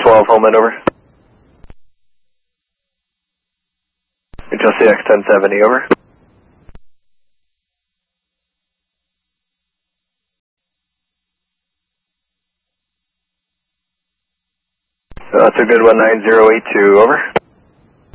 12, Homeland, over. Intel CX 1070, over. That's a good one, 9082, over.